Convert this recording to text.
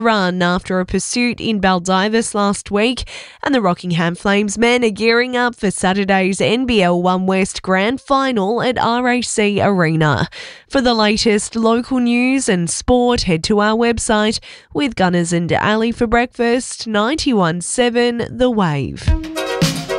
run after a pursuit in Baldivis last week, and the Rockingham Flames men are gearing up for Saturday's NBL One West Grand Final at RAC Arena. For the latest local news and sport, head to our website with Gunners and Ali for breakfast. 91.7 The Wave.